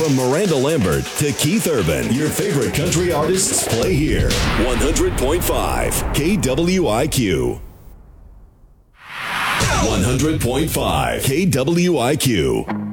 From Miranda Lambert to Keith Urban, your favorite country artists play here. 100.5 KWIQ. 100.5 KWIQ.